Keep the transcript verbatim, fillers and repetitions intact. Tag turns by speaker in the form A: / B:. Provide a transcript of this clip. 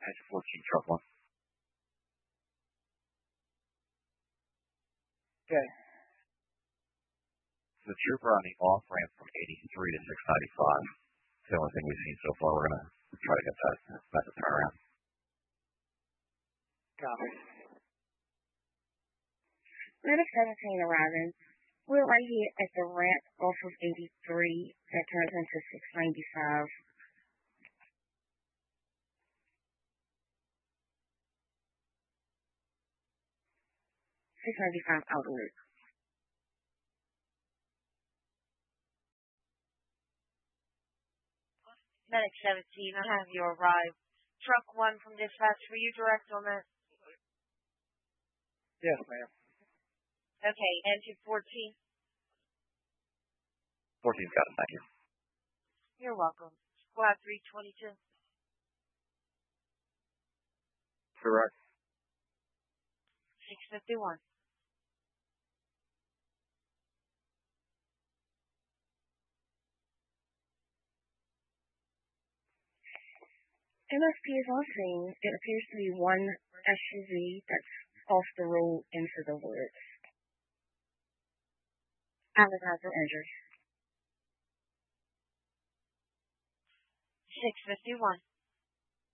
A: Engine fourteen, truck one.
B: Okay.
A: The trooper on the off ramp from eighty-three to six ninety-five. It's the only thing we've seen so far. We're going to try to get that, that to turn around.
B: Copy.
C: Medic seventeen arriving. We're right here at the ramp off of eighty-three that turns into six ninety-five. six ninety-five outlet.
D: Medic seventeen, I have you arrived. Truck one from dispatch, were you direct on that?
B: Yes, ma'am.
D: Okay, engine fourteen.
A: fourteen's got it, thank you.
D: You're welcome. Squad three twenty-two.
B: Correct.
D: six fifty-one.
C: M S P is on scene. It appears to be one S U V that's off the road into the woods. Advertise for injured.
D: six fifty-one.